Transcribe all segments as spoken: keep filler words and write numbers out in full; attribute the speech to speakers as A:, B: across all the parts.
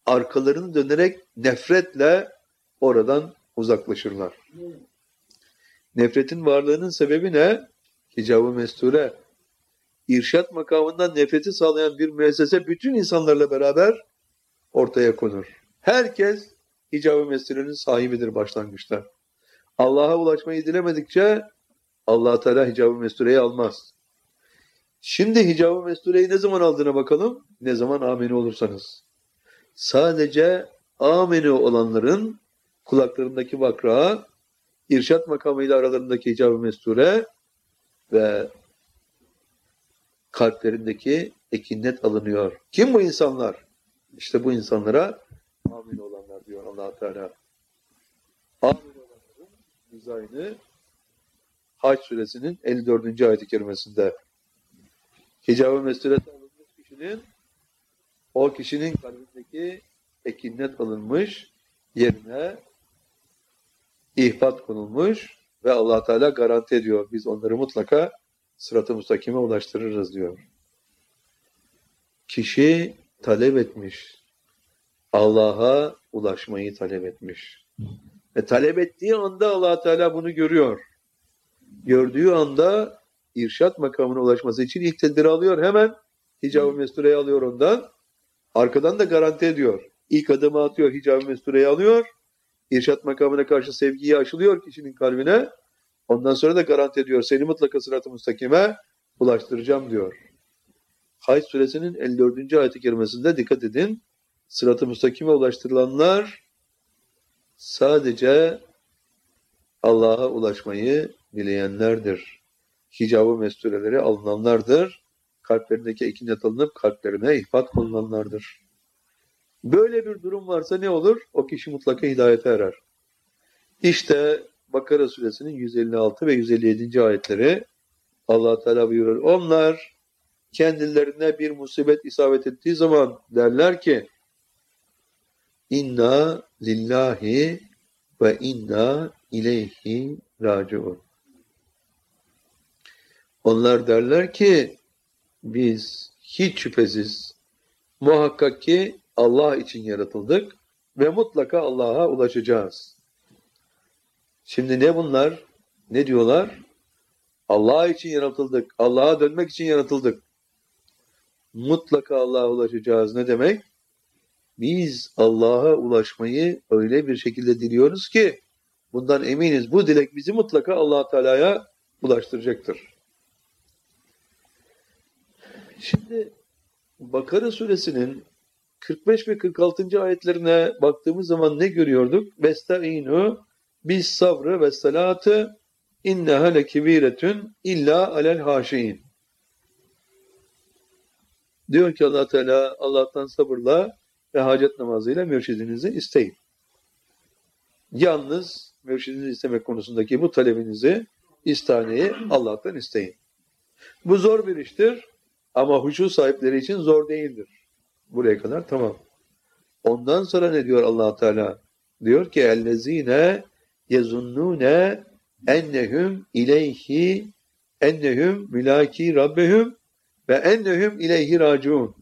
A: arkalarını dönerek nefretle oradan uzaklaşırlar. Nefretin varlığının sebebi ne? Hicab-ı mesture. İrşad makamından nefreti sağlayan bir müessese bütün insanlarla beraber ortaya konur. Herkes hicab-ı mesturenin sahibidir başlangıçta. Allah'a ulaşmayı dilemedikçe Allah Teala hicab-ı mestureyi almaz. Şimdi hicab-ı mestureyi ne zaman aldığına bakalım. Ne zaman ameni olursanız. Sadece ameni olanların kulaklarındaki vakra, irşad makamıyla aralarındaki hicab-ı mesture ve kalplerindeki ekinnet alınıyor. Kim bu insanlar? İşte bu insanlara amin olanlar diyor Allah Teala. Amin olanların dizaynı Hac suresinin elli dördüncü ayet-i kerimesinde. Hicab-ı mesturesi alınmış kişinin o kişinin kalbindeki ekinnet alınmış, yerine ihbat konulmuş ve Allah Teala garanti ediyor. Biz onları mutlaka sırat-ı müstakime ulaştırırız diyor. Kişi talep etmiş. Allah'a ulaşmayı talep etmiş. Ve talep ettiği anda Allah Teala bunu görüyor. Gördüğü anda irşad makamına ulaşması için ilk tedbiri alıyor. Hemen hicab-ı mestureyi alıyor ondan. Arkadan da garanti ediyor. İlk adımı atıyor, hicab-ı mestureyi alıyor. İrşad makamına karşı sevgiyi aşılıyor kişinin kalbine. Ondan sonra da garanti ediyor. Seni mutlaka sırat-ı müstakime ulaştıracağım diyor. Hac suresinin elli dördüncü ayet-i kerimesinde dikkat edin. Sırat-ı müstakime ulaştırılanlar sadece Allah'a ulaşmayı dileyenlerdir. Hicab-ı mestureleri alınanlardır. Kalplerindeki ekinnet alınıp kalplerine ihbat konulanlardır. Böyle bir durum varsa ne olur? O kişi mutlaka hidayete erer. İşte Bakara suresinin yüz elli altı ve yüz elli yedinci ayetleri Allah Teala buyurur. Onlar kendilerine bir musibet isabet ettiği zaman derler ki İnna lillahi ve inna ileyhi raciun. Onlar derler ki biz hiç şüphesiz muhakkak ki Allah için yaratıldık ve mutlaka Allah'a ulaşacağız. Şimdi ne bunlar? Ne diyorlar? Allah için yaratıldık. Allah'a dönmek için yaratıldık. Mutlaka Allah'a ulaşacağız. Ne demek? Biz Allah'a ulaşmayı öyle bir şekilde diliyoruz ki bundan eminiz. Bu dilek bizi mutlaka Allah Teala'ya ulaştıracaktır. Şimdi Bakara suresinin kırk beş ve kırk altıncı ayetlerine baktığımız zaman ne görüyorduk? Vestaînû bis sabrı ve salatı inneha lekibîretün illa alel haşiin. Diyor ki Allah Teala Allah'tan sabırla ve hacet namazıyla mürşidinizi isteyin. Yalnız mürşidinizi istemek konusundaki bu talebinizi, istaneyi Allah'tan isteyin. Bu zor bir iştir ama huşu sahipleri için zor değildir. Buraya kadar tamam. Ondan sonra ne diyor Allah Teala? Diyor ki ellezine yezunnune ennehum ileyhi ennehum mülaki rabbehum ve ennehum ileyhi raciun.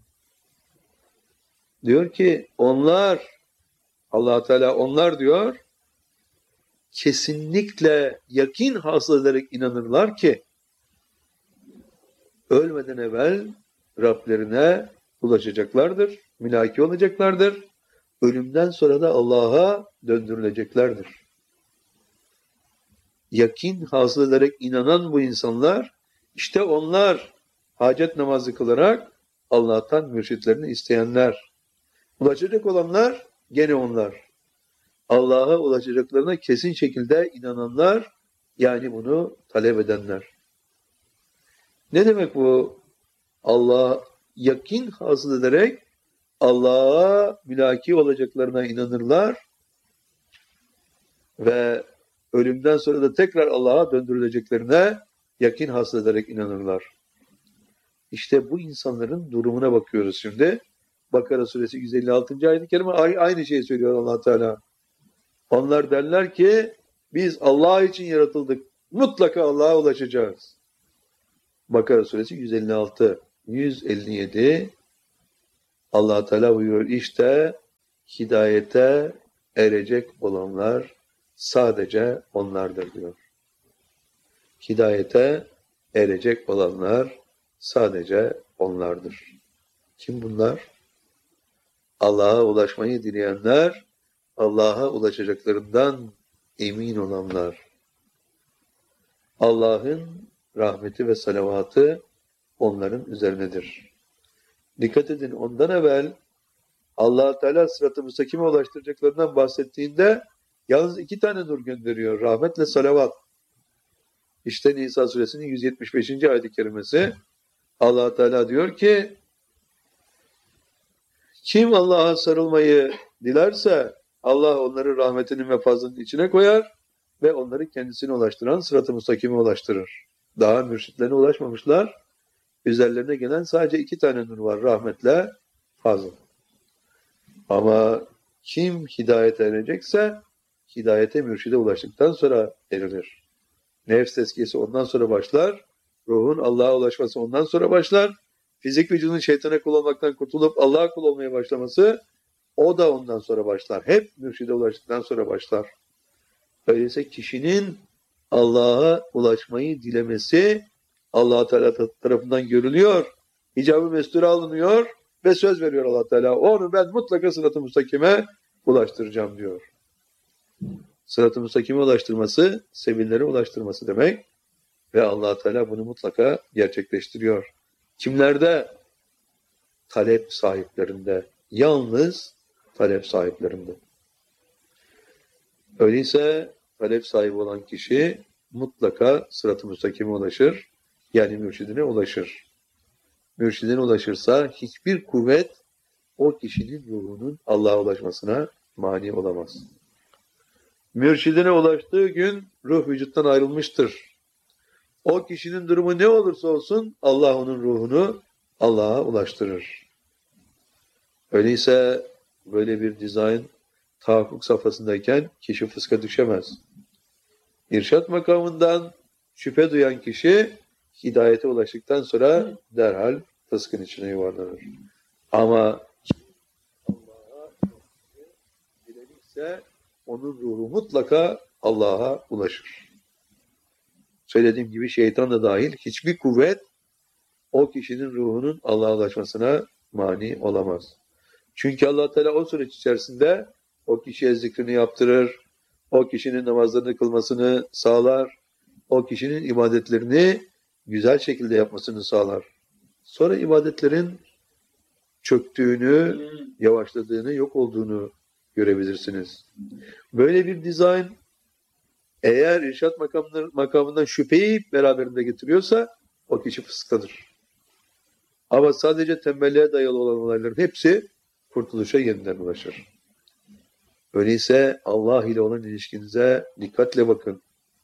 A: Diyor ki onlar Allah Teala onlar diyor kesinlikle yakin hasıl ederek inanırlar ki ölmeden evvel Rablerine ulaşacaklardır, mülaki olacaklardır. Ölümden sonra da Allah'a döndürüleceklerdir. Yakin hasıl ederek inanan bu insanlar, işte onlar hacet namazı kılarak Allah'tan mürşitlerini isteyenler. Ulaşacak olanlar gene onlar. Allah'a ulaşacaklarına kesin şekilde inananlar, yani bunu talep edenler. Ne demek bu? Allah yakin hasıl ederek Allah'a mülaki olacaklarına inanırlar ve ölümden sonra da tekrar Allah'a döndürüleceklerine yakin hasıl ederek inanırlar. İşte bu insanların durumuna bakıyoruz şimdi. Bakara suresi yüz elli altıncı ayet-i kerime aynı şeyi söylüyor Allah Teala. Onlar derler ki biz Allah için yaratıldık. Mutlaka Allah'a ulaşacağız. Bakara suresi yüz elli altı, yüz elli yedi Allah Teala buyuruyor. İşte hidayete erecek olanlar sadece onlardır diyor. Hidayete erecek olanlar sadece onlardır. Kim bunlar? Allah'a ulaşmayı dileyenler, Allah'a ulaşacaklarından emin olanlar. Allah'ın rahmeti ve salavatı onların üzerinedir. Dikkat edin, ondan evvel Allah-u Teala sırat-ı müstakime ulaştıracaklarından bahsettiğinde yalnız iki tane nur gönderiyor. Rahmetle salavat. İşte Nisa suresinin yüz yetmiş beşinci ayet-i kerimesi. Allah-u Teala diyor ki, kim Allah'a sarılmayı dilerse Allah onları rahmetinin ve fazlının içine koyar ve onları kendisine ulaştıran sırat-ı müstakime ulaştırır. Daha mürşitlerine ulaşmamışlar. Üzerlerine gelen sadece iki tane nur var. Rahmetle fazl. Ama kim hidayete erecekse hidayete, mürşide ulaştıktan sonra erilir. Nefs tezkiyesi ondan sonra başlar. Ruhun Allah'a ulaşması ondan sonra başlar. Fizik vücudun şeytana kul olmaktan kurtulup Allah'a kul olmaya başlaması o da ondan sonra başlar. Hep mürşide ulaştıktan sonra başlar. Öyleyse kişinin Allah'a ulaşmayı dilemesi Allah-u Teala tarafından görülüyor. İcab-ı mesture alınıyor ve söz veriyor Allah-u Teala. Onu ben mutlaka sırat-ı müstakime ulaştıracağım diyor. Sırat-ı müstakime ulaştırması, sevinlere ulaştırması demek. Ve Allah-u Teala bunu mutlaka gerçekleştiriyor. Kimlerde? Talep sahiplerinde. Yalnız talep sahiplerinde. Öyleyse talep sahibi olan kişi mutlaka sırat-ı müstakime ulaşır. Yani mürşidine ulaşır. Mürşidine ulaşırsa hiçbir kuvvet o kişinin ruhunun Allah'a ulaşmasına mani olamaz. Mürşidine ulaştığı gün ruh vücuttan ayrılmıştır. O kişinin durumu ne olursa olsun Allah onun ruhunu Allah'a ulaştırır. Öyleyse böyle bir dizayn tahakkuk safhasındayken kişi fıska düşemez. İrşad makamından şüphe duyan kişi hidayete ulaştıktan sonra derhal fıskın içine yuvarlanır. Ama Allah'a dilenirse onun ruhu mutlaka Allah'a ulaşır. Söylediğim gibi şeytan da dahil hiçbir kuvvet o kişinin ruhunun Allah'a ulaşmasına mani olamaz. Çünkü Allah Teala o süreç içerisinde o kişiye zikrini yaptırır, o kişinin namazlarını kılmasını sağlar, o kişinin ibadetlerini güzel şekilde yapmasını sağlar. Sonra ibadetlerin çöktüğünü, yavaşladığını, yok olduğunu görebilirsiniz. Böyle bir dizayn eğer irşad makamından şüpheyi beraberinde getiriyorsa o kişi fıskadır. Ama sadece tembelliğe dayalı olan olayların hepsi kurtuluşa yeniden ulaşır. Öyleyse Allah ile olan ilişkinize dikkatle bakın.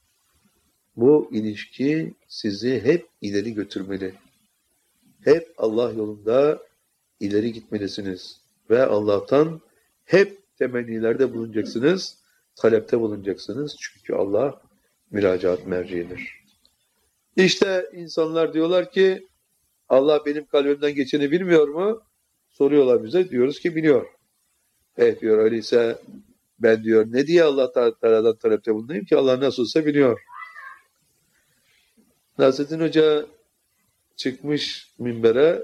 A: Bu ilişki sizi hep ileri götürmeli. Hep Allah yolunda ileri gitmelisiniz. Ve Allah'tan hep temennilerde bulunacaksınız, talepte bulunacaksınız. Çünkü Allah müracaat merciidir. İşte insanlar diyorlar ki Allah benim kalbimden geçeni bilmiyor mu? Soruyorlar bize. Diyoruz ki biliyor. Evet diyor, öyleyse ben diyor ne diye Allah Teala'dan talepte bulunayım ki Allah nasıl olsa biliyor. Nasrettin Hoca çıkmış minbere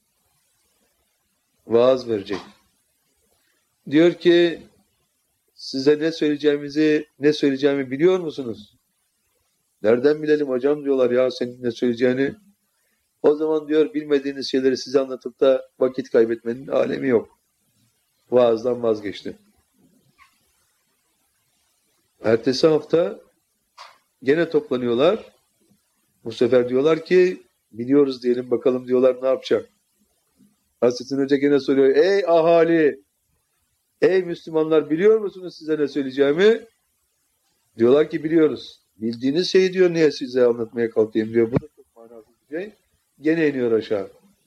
A: vaaz verecek. Diyor ki size ne söyleyeceğimizi, ne söyleyeceğimi biliyor musunuz? Nereden bilelim hocam diyorlar ya senin ne söyleyeceğini. O zaman diyor bilmediğiniz şeyleri size anlatıp da vakit kaybetmenin alemi yok. Vaazdan vazgeçti. Ertesi hafta gene toplanıyorlar. Bu sefer diyorlar ki biliyoruz diyelim bakalım diyorlar ne yapacak. Nasrettin Hoca gene soruyor. Ey ahali, ey Müslümanlar biliyor musunuz size ne söyleyeceğimi? Diyorlar ki biliyoruz. Bildiğiniz şeyi diyor niye size anlatmaya kalkayım diyor. Bu da çok manasız bir şey. Gene iniyor aşağı.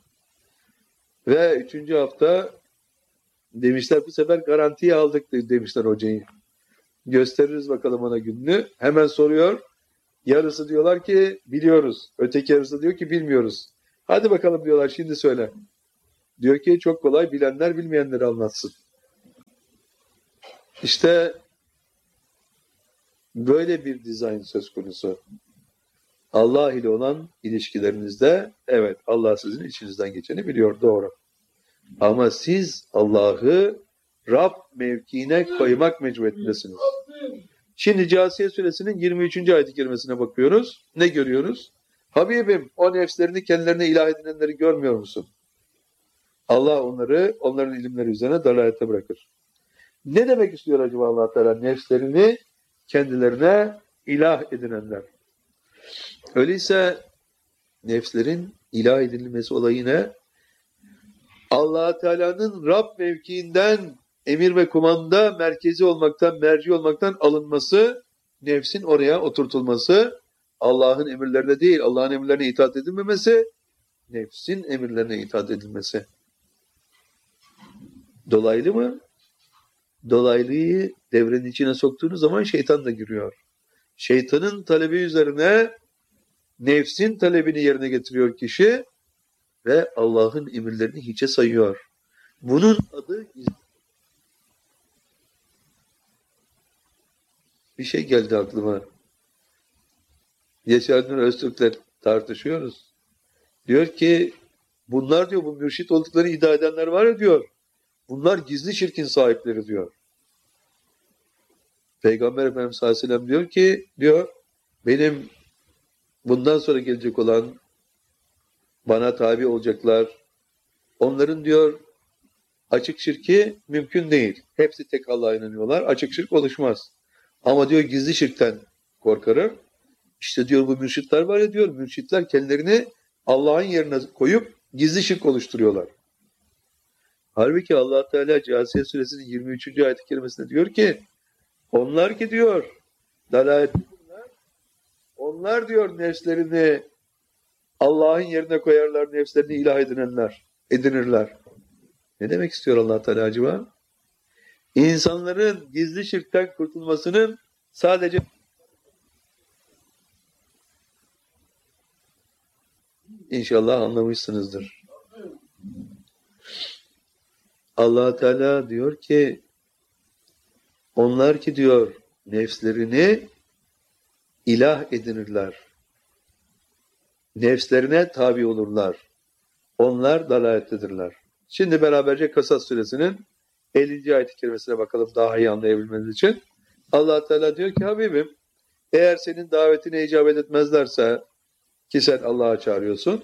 A: Ve üçüncü hafta demişler bu sefer garantiye aldık demişler hocayı. Gösteririz bakalım ona gününü. Hemen soruyor. Yarısı diyorlar ki biliyoruz. Öteki yarısı diyor ki bilmiyoruz. Hadi bakalım diyorlar şimdi söyle. Diyor ki çok kolay bilenler bilmeyenleri anlatsın. İşte böyle bir dizayn söz konusu. Allah ile olan ilişkilerinizde evet Allah sizin içinizden geçeni biliyor, doğru. Ama siz Allah'ı Rab mevkiine koymak mecburiyetindesiniz. Şimdi Câsiye suresinin yirmi üçüncü ayet-i kerimesine bakıyoruz. Ne görüyoruz? Habibim, o nefslerini kendilerine ilah edinenleri görmüyor musun? Allah onları, onların ilimleri üzerine dalalete bırakır. Ne demek istiyor acaba Allah Teala? Nefslerini kendilerine ilah edinenler. Öyleyse nefslerin ilah edinilmesi olayı ne? Allah Teala'nın Rab mevkiinden emir ve kumanda merkezi olmaktan, merci olmaktan alınması, nefsin oraya oturtulması, Allah'ın emirlerine değil, Allah'ın emirlerine itaat edilmemesi, nefsin emirlerine itaat edilmesi. Dolaylı mı? Dolaylıyı devrenin içine soktuğunuz zaman şeytan da giriyor. Şeytanın talebi üzerine nefsin talebini yerine getiriyor kişi ve Allah'ın emirlerini hiçe sayıyor. Bunun adı bir şey geldi aklıma. Yaşar Nur Öztürk'le tartışıyoruz. Diyor ki bunlar diyor bu mürşit olduklarını iddia edenler var ya diyor. Bunlar gizli şirkin sahipleri diyor. Peygamber Efendimiz sallallahu aleyhi ve sellem diyor ki diyor benim bundan sonra gelecek olan bana tabi olacaklar. Onların diyor açık şirki mümkün değil. Hepsi tek Allah'a inanıyorlar. Açık şirk oluşmaz. Ama diyor gizli şirkten korkarım. İşte diyor bu mürşitler var ya diyor. Mürşitler kendilerini Allah'ın yerine koyup gizli şirk oluşturuyorlar. Halbuki Allah Teala Câsiye suresinin yirmi üçüncü ayet-i kerimesinde diyor ki onlar ki diyor dalaletliler, onlar diyor nefslerini Allah'ın yerine koyarlar, nefslerini ilah edinenler, edinirler. Ne demek istiyor Allah Teala acaba? İnsanların gizli şirkten kurtulmasının sadece İnşallah anlamışsınızdır. Allah Teala diyor ki onlar ki diyor nefslerini ilah edinirler. Nefslerine tabi olurlar. Onlar dalalettedirler. Şimdi beraberce Kasas suresinin ellinci ayet-i kerimesine bakalım daha iyi anlayabilmeniz için. Allah Teala diyor ki Habibim eğer senin davetine icabet etmezlerse ki sen Allah'a çağırıyorsun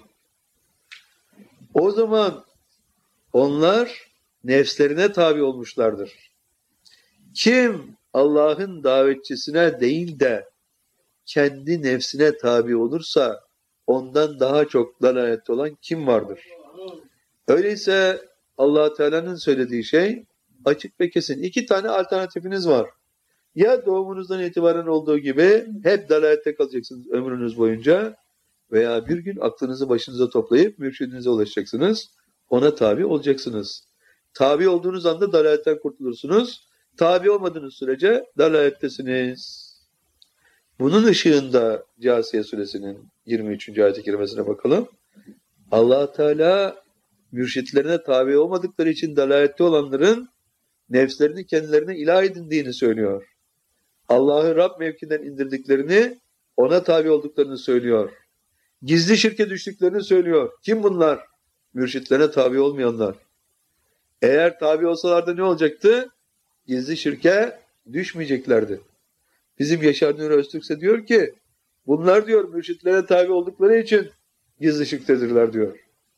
A: o zaman onlar nefslerine tabi olmuşlardır. Kim Allah'ın davetçisine değil de kendi nefsine tabi olursa ondan daha çok dalalette olan kim vardır? Öyleyse Allah Teala'nın söylediği şey açık ve kesin. İki tane alternatifiniz var. Ya doğumunuzdan itibaren olduğu gibi hep dalalette kalacaksınız ömrünüz boyunca veya bir gün aklınızı başınıza toplayıp mürşidinize ulaşacaksınız. Ona tabi olacaksınız. Tabi olduğunuz anda dalaletten kurtulursunuz. Tabi olmadığınız sürece dalalettesiniz. Bunun ışığında Câsiye suresinin yirmi üçüncü ayet-i kerimesine bakalım. Allah Teala mürşitlerine tabi olmadıkları için dalalette olanların nefslerini kendilerine ilah edindiğini söylüyor. Allah'ı Rab mevkinden indirdiklerini, ona tabi olduklarını söylüyor. Gizli şirke düştüklerini söylüyor. Kim bunlar? Mürşitlerine tabi olmayanlar. Eğer tabi olsalardı ne olacaktı? Gizli şirke düşmeyeceklerdi. Bizim Yaşar Nuri Öztürk ise diyor ki bunlar diyor mürşitlere tabi oldukları için gizli şirktedirler diyor.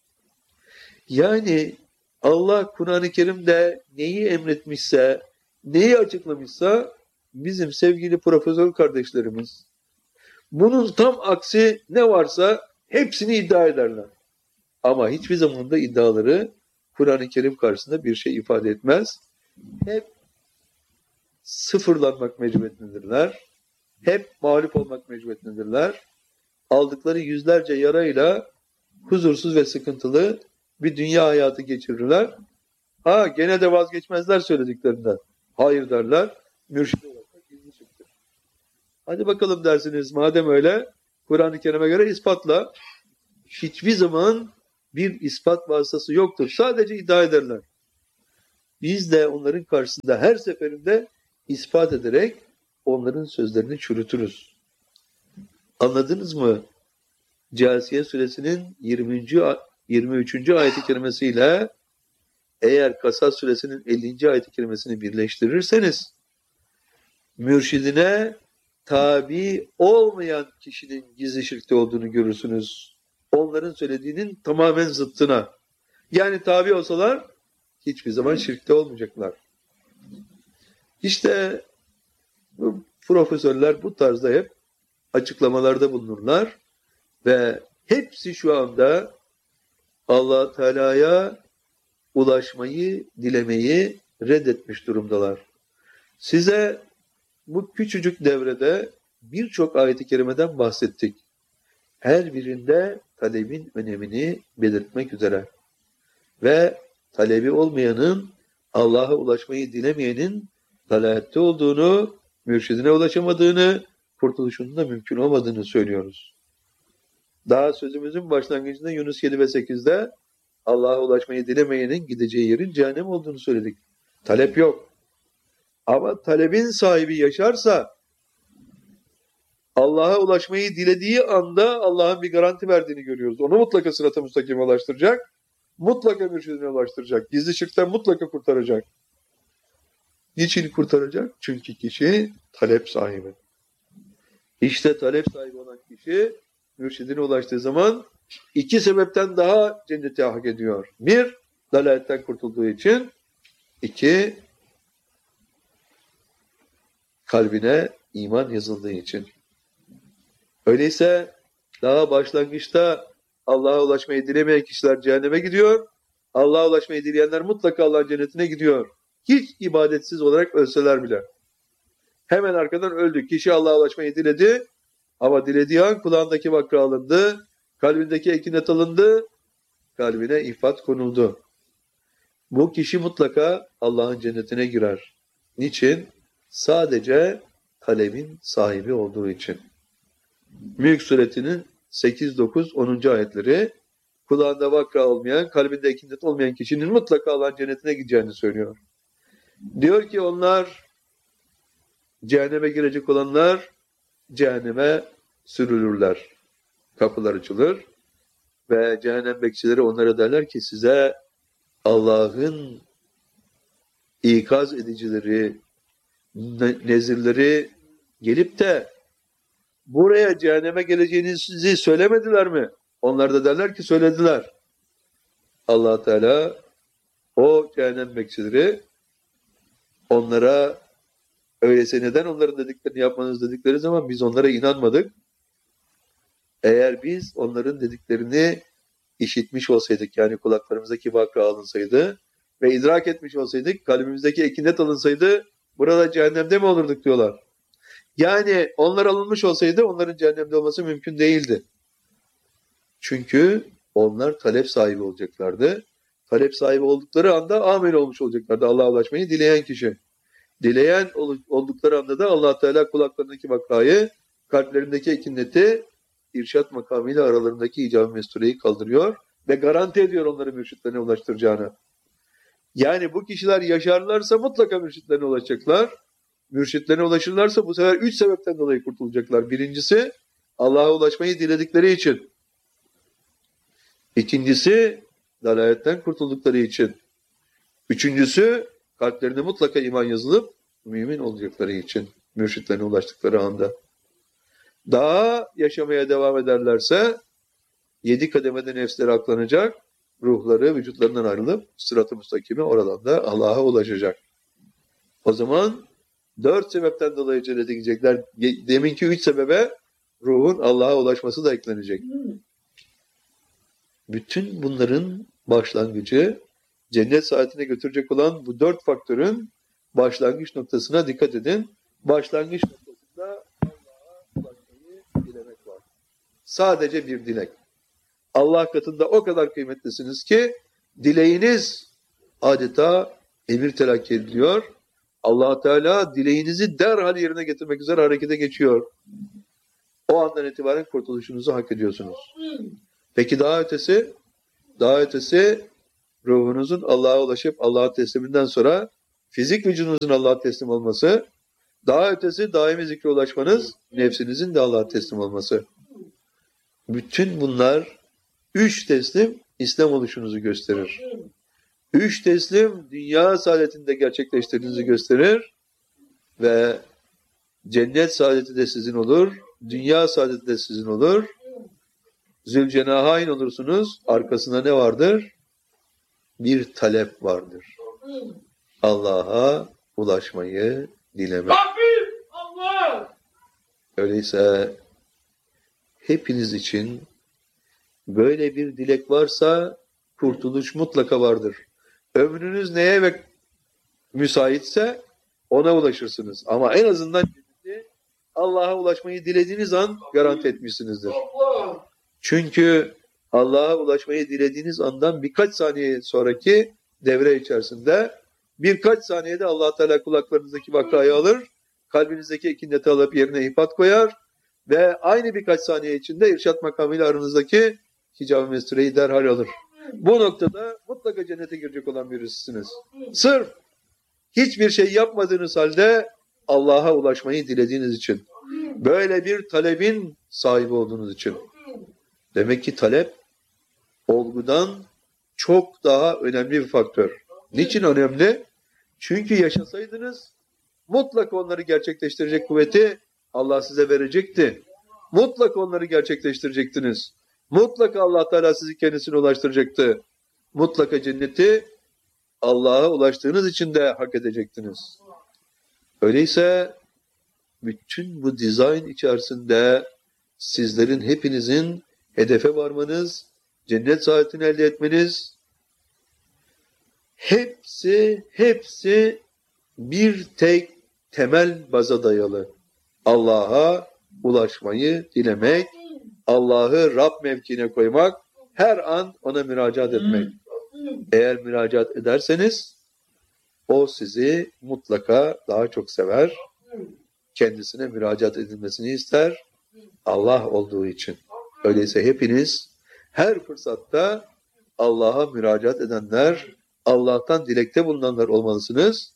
A: Yani Allah Kur'an-ı Kerim'de neyi emretmişse, neyi açıklamışsa bizim sevgili profesör kardeşlerimiz bunun tam aksi ne varsa hepsini iddia ederler. Ama hiçbir zaman da iddiaları Kur'an-ı Kerim karşısında bir şey ifade etmez. Hep sıfırlanmak mecburiyetindedirler. Hep mağlup olmak mecburiyetindedirler. Aldıkları yüzlerce yarayla huzursuz ve sıkıntılı bir dünya hayatı geçirirler. Ha gene de vazgeçmezler söylediklerinden. Hayır derler. Mürşid olarak gizli çıktır. Hadi bakalım dersiniz. Madem öyle Kur'an-ı Kerim'e göre ispatla. Hiçbir zaman bir ispat vasıtası yoktur. Sadece iddia ederler. Biz de onların karşısında her seferinde ispat ederek onların sözlerini çürütürüz. Anladınız mı? Câsiye suresinin yirminci yirmi üçüncü ayet-i kerimesiyle eğer Kasas suresinin ellinci ayet-i kerimesini birleştirirseniz mürşidine tabi olmayan kişinin gizli şirkte olduğunu görürsünüz. Onların söylediğinin tamamen zıttına. Yani tabi olsalar hiçbir zaman şirkte olmayacaklar. İşte bu profesörler bu tarzda hep açıklamalarda bulunurlar ve hepsi şu anda Allah Teala'ya ulaşmayı, dilemeyi reddetmiş durumdalar. Size bu küçücük devrede birçok ayet-i kerimeden bahsettik. Her birinde talebin önemini belirtmek üzere ve talebi olmayanın, Allah'a ulaşmayı dilemeyenin dalalette olduğunu, mürşidine ulaşamadığını, kurtuluşunun da mümkün olmadığını söylüyoruz. Daha sözümüzün başlangıcında Yunus yedi ve sekizde Allah'a ulaşmayı dilemeyenin gideceği yerin cehennem olduğunu söyledik. Talep yok. Ama talebin sahibi yaşarsa Allah'a ulaşmayı dilediği anda Allah'ın bir garanti verdiğini görüyoruz. Onu mutlaka sırat-ı müstakime ulaştıracak. Mutlaka mürşidine ulaştıracak. Gizli şirkten mutlaka kurtaracak. Niçin kurtaracak? Çünkü kişi talep sahibi. İşte talep sahibi olan kişi mürşidine ulaştığı zaman iki sebepten daha cenneti hak ediyor. Bir, dalaletten kurtulduğu için. İki, kalbine iman yazıldığı için. Öyleyse daha başlangıçta Allah'a ulaşmayı dilemeyen kişiler cehenneme gidiyor. Allah'a ulaşmayı dileyenler mutlaka Allah'ın cennetine gidiyor. Hiç ibadetsiz olarak ölseler bile. Hemen arkadan öldü. Kişi Allah'a ulaşmayı diledi ama dilediği an kulağındaki vakra alındı, kalbindeki ekinet alındı, kalbine ifat konuldu. Bu kişi mutlaka Allah'ın cennetine girer. Niçin? Sadece talebin sahibi olduğu için. Mülk suretinin sekiz, dokuz, onuncu ayetleri kulağında vakra olmayan, kalbinde ekinet olmayan kişinin mutlaka Allah'ın cennetine gideceğini söylüyor. Diyor ki onlar, cehenneme girecek olanlar cehenneme sürülürler. Kapılar açılır ve cehennem bekçileri onlara derler ki size Allah'ın ikaz edicileri, nezirleri gelip de buraya cehenneme geleceğinizi söylemediler mi? Onlar da derler ki söylediler. Allah Teala o cehennem bekçileri onlara öyleyse neden onların dediklerini yapmanız dedikleri zaman biz onlara inanmadık. Eğer biz onların dediklerini işitmiş olsaydık, yani kulaklarımızdaki vakra alınsaydı ve idrak etmiş olsaydık, kalbimizdeki ekinet alınsaydı burada cehennemde mi olurduk diyorlar. Yani onlar alınmış olsaydı onların cehennemde olması mümkün değildi. Çünkü onlar talep sahibi olacaklardı. Talep sahibi oldukları anda amel olmuş olacaklardı Allah'a ulaşmayı dileyen kişi. Dileyen oldukları anda da Allah Teala kulaklarındaki vakrayı, kalplerindeki ekineti irşat makamıyla aralarındaki icab-ı mestureyi kaldırıyor ve garanti ediyor onları mürşitlerine ulaştıracağını. Yani bu kişiler yaşarlarsa mutlaka mürşitlerine ulaşacaklar. Mürşitlerine ulaşırlarsa bu sefer üç sebepten dolayı kurtulacaklar. Birincisi Allah'a ulaşmayı diledikleri için. İkincisi dalaletten kurtuldukları için. Üçüncüsü kalplerine mutlaka iman yazılıp mümin olacakları için. Mürşitlerine ulaştıkları anda. Daha yaşamaya devam ederlerse yedi kademede nefsleri aklanacak, ruhları vücutlarından ayrılıp sırat-ı müstakime oradan da Allah'a ulaşacak. O zaman dört sebepten dolayı cennete gidecekler. Deminki üç sebebe ruhun Allah'a ulaşması da eklenecek. Bütün bunların başlangıcı cennet saatine götürecek olan bu dört faktörün başlangıç noktasına dikkat edin. Başlangıç noktasında Allah'a ulaşmayı dilemek var. Sadece bir dilek. Allah katında o kadar kıymetlisiniz ki dileğiniz adeta emir telakki ediliyor. Allah Teala dileğinizi derhal yerine getirmek üzere harekete geçiyor. O andan itibaren kurtuluşunuzu hak ediyorsunuz. Peki daha ötesi? Daha ötesi ruhunuzun Allah'a ulaşıp Allah'a tesliminden sonra fizik vücudunuzun Allah'a teslim olması Daha ötesi daimi zikre ulaşmanız, nefsinizin de Allah'a teslim olması. Bütün bunlar üç teslim İslam oluşunuzu gösterir. Üç teslim dünya saadetinde gerçekleştirdiğinizi gösterir ve cennet saadeti de sizin olur, dünya saadeti de sizin olur. Zülcenahayn olursunuz, arkasında ne vardır? Bir talep vardır. Allah'a ulaşmayı dilemek. Allah! Öyleyse hepiniz için böyle bir dilek varsa kurtuluş mutlaka vardır. Ömrünüz neye ve müsaitse ona ulaşırsınız. Ama en azından Allah'a ulaşmayı dilediğiniz an garanti etmişsinizdir. Çünkü Allah'a ulaşmayı dilediğiniz andan birkaç saniye sonraki devre içerisinde birkaç saniyede Allah Teala kulaklarınızdaki vakayı alır, kalbinizdeki ikinneti alıp yerine ifat koyar ve aynı birkaç saniye içinde irşat makamıyla aranızdaki hicab-ı mestureyi derhal alır. Bu noktada mutlaka cennete girecek olan birisiniz. Sırf hiçbir şey yapmadığınız halde Allah'a ulaşmayı dilediğiniz için. Böyle bir talebin sahibi olduğunuz için. Demek ki talep olgudan çok daha önemli bir faktör. Niçin önemli? Çünkü yaşasaydınız mutlaka onları gerçekleştirecek kuvveti Allah size verecekti. Mutlaka onları gerçekleştirecektiniz. Mutlaka Allah Teala sizi kendisine ulaştıracaktı. Mutlaka cenneti Allah'a ulaştığınız için de hak edecektiniz. Öyleyse bütün bu dizayn içerisinde sizlerin hepinizin hedefe varmanız, cennet saadetini elde etmeniz, hepsi, hepsi bir tek temel baza dayalı. Allah'a ulaşmayı dilemek, Allah'ı Rab mevkine koymak, her an ona müracaat etmek. Eğer müracaat ederseniz, o sizi mutlaka daha çok sever, kendisine müracaat edilmesini ister, Allah olduğu için. Öyleyse hepiniz her fırsatta Allah'a müracaat edenler, Allah'tan dilekte bulunanlar olmalısınız.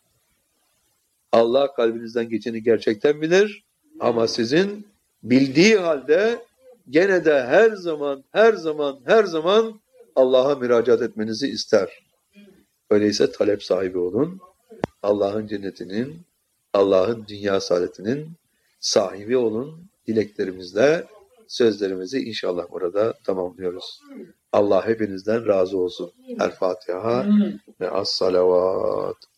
A: Allah kalbinizden geçeni gerçekten bilir ama sizin bildiği halde gene de her zaman, her zaman, her zaman Allah'a müracaat etmenizi ister. Öyleyse talep sahibi olun. Allah'ın cennetinin, Allah'ın dünya saadetinin sahibi olun. Dileklerimizle sözlerimizi inşallah burada tamamlıyoruz. Allah hepinizden razı olsun. El Fatiha ve as-salavat.